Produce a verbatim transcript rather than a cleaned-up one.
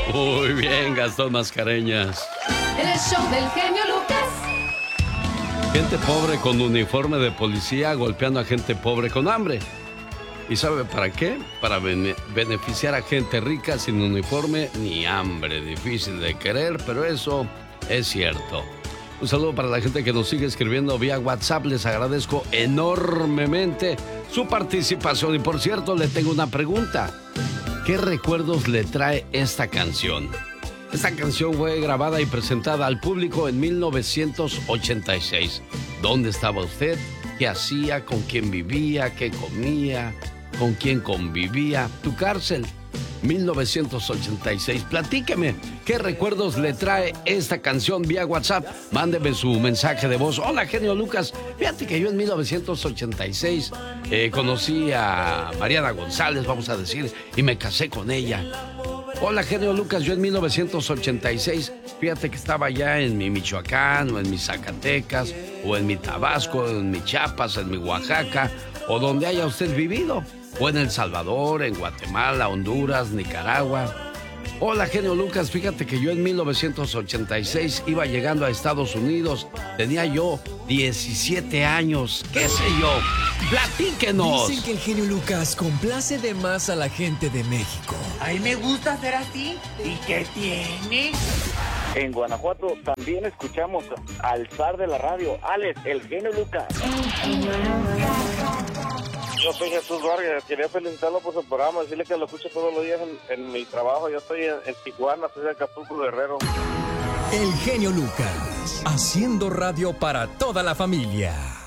Muy bien, Gastón Mascareñas. El show del genio Lucas. Gente pobre con uniforme de policía golpeando a gente pobre con hambre. ¿Y sabe para qué? Para bene- beneficiar a gente rica sin uniforme ni hambre. Difícil de creer, pero eso es cierto. Un saludo para la gente que nos sigue escribiendo vía WhatsApp. Les agradezco enormemente su participación. Y por cierto, le tengo una pregunta. ¿Qué recuerdos le trae esta canción? Esta canción fue grabada y presentada al público en mil novecientos ochenta y seis. ¿Dónde estaba usted? ¿Qué hacía? ¿Con quién vivía? ¿Qué comía? ¿Con quién convivía? Tu cárcel. mil novecientos ochenta y seis. Platíqueme, ¿qué recuerdos le trae esta canción vía WhatsApp? Mándeme su mensaje de voz. Hola, genio Lucas. Fíjate que yo en mil novecientos ochenta y seis eh, conocí a Mariana González, vamos a decir, y me casé con ella. Hola, genio Lucas. Yo en mil novecientos ochenta y seis, fíjate que estaba allá en mi Michoacán, o en mi Zacatecas, o en mi Tabasco, o en mi Chiapas, en mi Oaxaca, o donde haya usted vivido. O en El Salvador, en Guatemala, Honduras, Nicaragua. Hola, genio Lucas. Fíjate que yo en mil novecientos ochenta y seis iba llegando a Estados Unidos. Tenía yo diecisiete años. ¿Qué sé yo? ¡Platíquenos! Dicen que el genio Lucas complace de más a la gente de México. A mí me gusta ser así. ¿Y qué tiene? En Guanajuato también escuchamos al zar de la radio, Alex, el genio Lucas. Yo soy Jesús Vargas, quería felicitarlo por su programa, decirle que lo escucho todos los días en, en mi trabajo. Yo estoy en, en Tijuana, soy de Acapulco, Guerrero. El genio Lucas, haciendo radio para toda la familia.